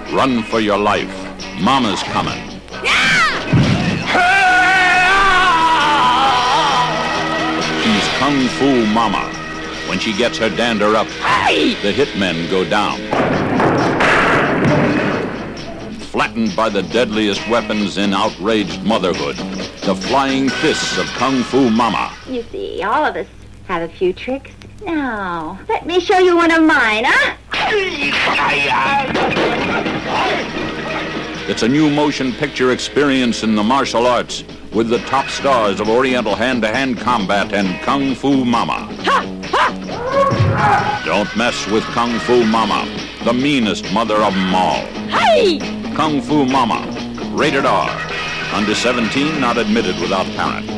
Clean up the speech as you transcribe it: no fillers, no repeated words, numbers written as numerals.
Run for your life. Mama's coming. She's Kung Fu Mama. When she gets her dander up, the hitmen go down. Flattened by the deadliest weapons in outraged motherhood, the flying fists of Kung Fu Mama. You see, all of us have a few tricks. Now, let me show you one of mine, huh? It's a new motion picture experience in the martial arts with the top stars of Oriental hand-to-hand combat and Kung Fu Mama. Don't mess with Kung Fu Mama, the meanest mother of them all. Hey! Kung Fu Mama, rated R. Under 17, not admitted without parent.